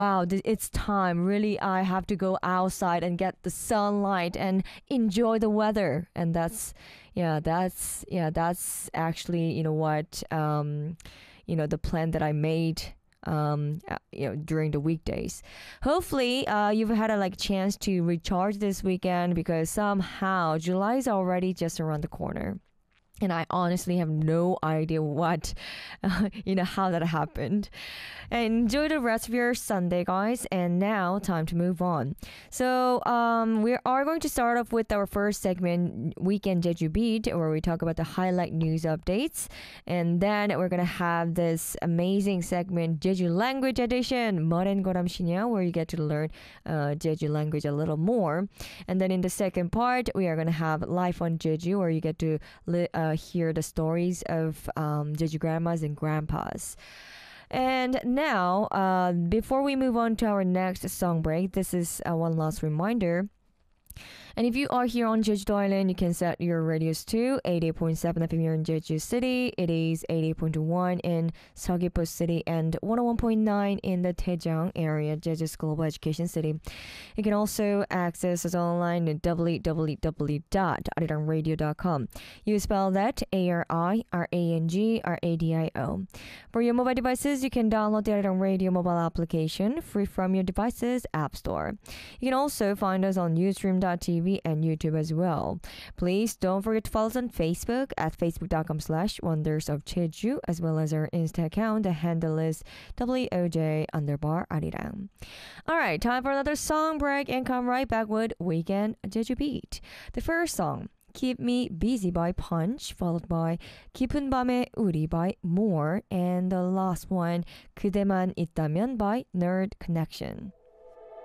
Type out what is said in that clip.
Wow, it's time. Really, I have to go outside and get the sunlight and enjoy the weather. And that's actually, the plan that I made during the weekdays. Hopefully you've had a chance to recharge this weekend because somehow July is already just around the corner, and I honestly have no idea how that happened. Enjoy the rest of your Sunday, guys. And now, time to move on. So, we are going to start off with our first segment, Weekend Jeju Beat, where we talk about the highlight news updates. And then we're going to have this amazing segment, Jeju Language Edition, Moren Goram Shinya, where you get to learn Jeju language a little more. And then in the second part, we are going to have Life on Jeju, where you get to hear the stories of Jeju grandmas and grandpas. And now, before we move on to our next song break, this is one last reminder. And if you are here on Jeju Island, you can set your radios to 88.7 FM here in Jeju City. It is 88.1 in Seogwipo City and 101.9 in the Daejeong area, Jeju's Global Education City. You can also access us online at www.arirangradio.com. You spell that ARIRANGRADIO. For your mobile devices, you can download the Arirang Radio mobile application free from your device's app store. You can also find us on Ustream.tv and YouTube as well. Please don't forget to follow us on Facebook at facebook.com/Wonders of Jeju, as well as our Insta account. The handle is WOJ_Arirang. Alright, time for another song break and come right back with Weekend Jeju Beat. The first song, Keep Me Busy by Punch, followed by 깊은 밤의 우리 by More, and the last one, 그대만 있다면 by Nerd Connection.